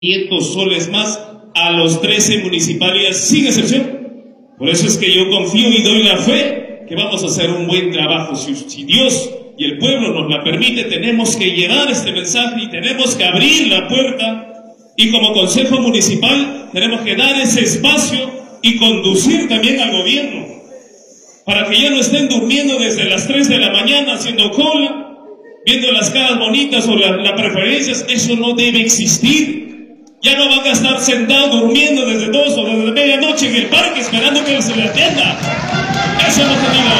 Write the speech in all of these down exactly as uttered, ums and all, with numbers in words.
quinientos soles más a los trece municipalidades, sin excepción. Por eso es que yo confío y doy la fe que vamos a hacer un buen trabajo. Si, si Dios y el pueblo nos la permite, tenemos que llevar este mensaje y tenemos que abrir la puerta. Y como Consejo Municipal tenemos que dar ese espacio y conducir también al gobierno, para que ya no estén durmiendo desde las tres de la mañana haciendo cola, viendo las caras bonitas o las la preferencias. Eso no debe existir. Ya no van a estar sentados durmiendo desde dos o desde medianoche en el parque esperando que se les atienda. Eso hemos tenido.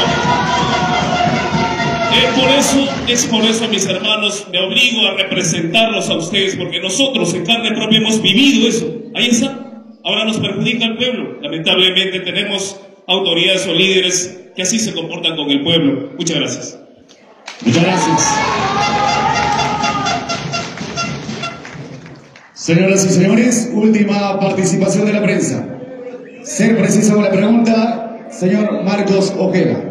Eh, por eso, es por eso, mis hermanos, me obligo a representarlos a ustedes, porque nosotros en carne propia hemos vivido eso. Ahí está. Ahora nos perjudica al pueblo. Lamentablemente tenemos autoridades o líderes que así se comportan con el pueblo. Muchas gracias. Muchas gracias. Señoras y señores, última participación de la prensa. Ser preciso con la pregunta, señor Marcos Ojeda.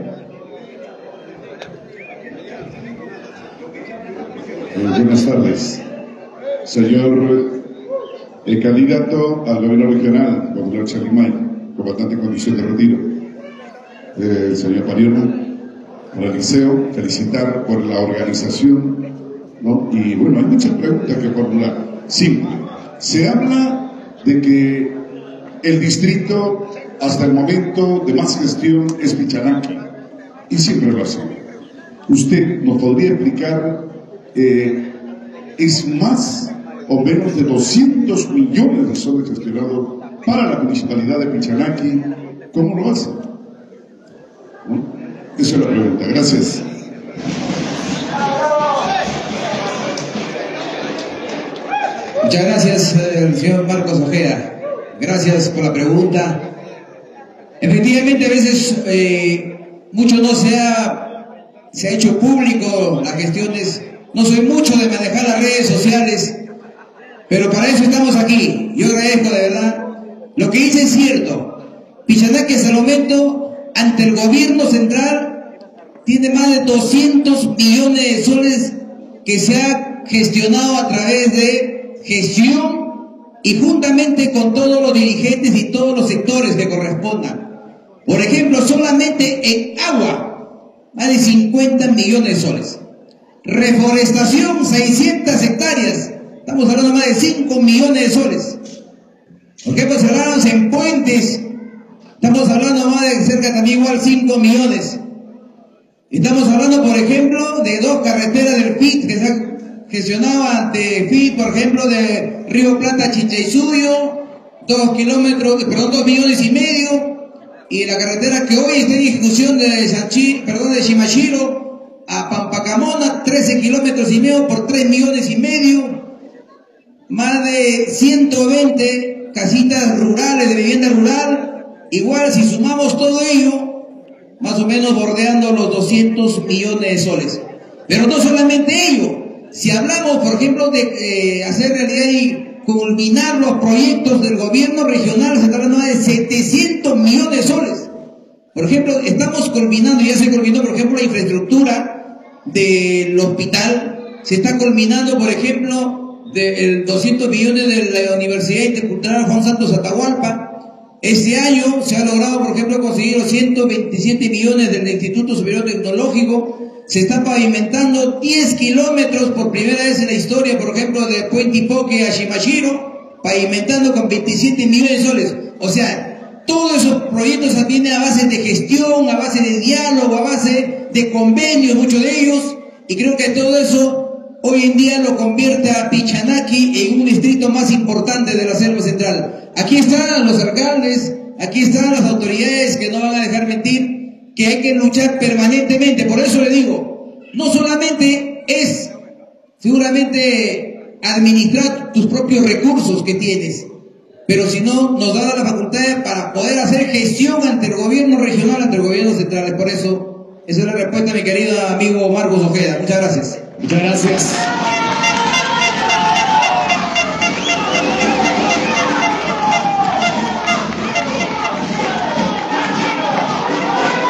Eh, buenas tardes. Señor el candidato al gobierno regional, Popular Chalimay, comandante en condición de retiro, eh, señor Pariona, para el liceo, felicitar por la organización, ¿no? Y bueno, hay muchas preguntas que formular. Simple. Se habla de que el distrito hasta el momento de más gestión es Pichanaki, y siempre lo ha sido. ¿Usted nos podría explicar, eh, es más o menos de doscientos millones de soles gestionados para la municipalidad de Pichanaki? ¿Cómo lo hace? ¿No? Esa es la pregunta. Gracias. Muchas gracias, eh, señor Marcos Ojeda. Gracias por la pregunta. Efectivamente, a veces eh, mucho no se ha, se ha hecho público las gestiones. No soy mucho de manejar las redes sociales, pero para eso estamos aquí. Yo agradezco de verdad. Lo que dice es cierto. Pichanaki hasta el momento, ante el gobierno central, tiene más de doscientos millones de soles que se ha gestionado a través de gestión y juntamente con todos los dirigentes y todos los sectores que correspondan. Por ejemplo, solamente en agua, más de cincuenta millones de soles. Reforestación, seiscientas hectáreas, estamos hablando más de cinco millones de soles. Por ejemplo, si hablamos en puentes, estamos hablando más de cerca también igual cinco millones. Estamos hablando, por ejemplo, de dos carreteras del P I T que se han gestionado ante F I T, por ejemplo, de Río Plata a Chinchaysuyo, dos kilómetros, perdón, dos millones y medio, y la carretera que hoy está en ejecución de Sanchi, perdón, de Shimashiro a Pampacamona, trece kilómetros y medio por tres millones y medio, más de ciento veinte casitas rurales de vivienda rural. Igual, si sumamos todo ello, más o menos bordeando los doscientos millones de soles. Pero no solamente ello. Si hablamos, por ejemplo, de eh, hacer realidad y culminar los proyectos del gobierno regional, se está hablando de setecientos millones de soles. Por ejemplo, estamos culminando, ya se culminó, por ejemplo, la infraestructura del hospital. Se está culminando, por ejemplo, de, el doscientos millones de la Universidad Intercultural Juan Santos Atahualpa. Este año se ha logrado, por ejemplo, conseguir los ciento veintisiete millones del Instituto Superior Tecnológico. Se está pavimentando diez kilómetros por primera vez en la historia, por ejemplo, de Puente Ipoque a Shimashiro, pavimentando con veintisiete millones de soles. O sea, todos esos proyectos vienen a base de gestión, a base de diálogo, a base de convenios, muchos de ellos, y creo que todo eso hoy en día lo convierte a Pichanaki en un distrito más importante de la selva central. Aquí están los alcaldes, aquí están las autoridades que no van a dejar mentir, que hay que luchar permanentemente. Por eso le digo, no solamente es seguramente administrar tus propios recursos que tienes, pero si no, nos da la facultad para poder hacer gestión ante el gobierno regional, ante el gobierno central. Por eso, esa es la respuesta, mi querido amigo Marcos Ojeda. Muchas gracias. Muchas gracias.